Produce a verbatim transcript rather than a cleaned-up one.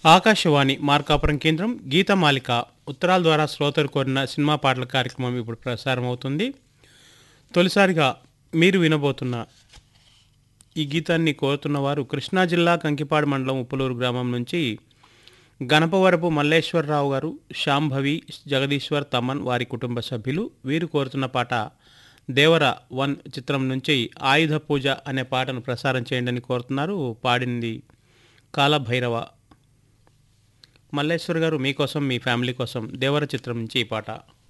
ఆకాశవాణి మార్కాపురం కేంద్రం గీతమాలిక ఉత్తరాల ద్వారా శ్రోతలు కోరిన సినిమా పాటల కార్యక్రమం ఇప్పుడు ప్రసారం అవుతుంది. తొలిసారిగా మీరు వినబోతున్న ఈ గీతాన్ని కోరుతున్న వారు కృష్ణా జిల్లా కంకిపాడు మండలం ఉప్పులూరు గ్రామం నుంచి గణపవరపు మల్లేశ్వరరావు గారు, శాంభవి, జగదీశ్వర్, తమన్ వారి కుటుంబ సభ్యులు. వీరు కోరుతున్న పాట దేవర వన్ చిత్రం నుంచి ఆయుధ పూజ అనే పాటను ప్రసారం చేయండి అని కోరుతున్నారు. పాడింది కాలభైరవ. మల్లేశ్వర్ గారు మీకోసం, మీ ఫ్యామిలీ కోసం దేవర చిత్రం నుంచి ఈ పాట.